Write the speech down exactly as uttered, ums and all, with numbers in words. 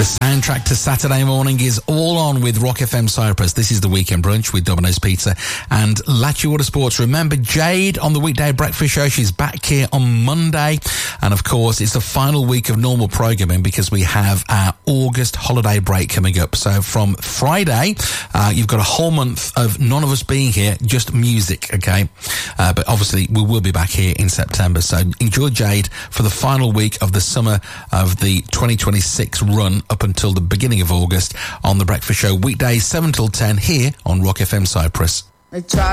The soundtrack to Saturday morning is all on with Rock F M Cyprus. This is the Weekend Brunch with Domino's Pizza and Latchy Water Sports. Remember, Jade on the weekday breakfast show. She's back here on Monday. And of course, it's the final week of normal programming because we have our August holiday break coming up. So from Friday, uh, you've got a whole month of none of us being here, just music, okay? Uh, but obviously, we will be back here in September. So enjoy Jade for the final week of the summer of the twenty twenty-six run up until the beginning of August on The Breakfast Show, weekdays seven till ten here on Rock F M Cyprus.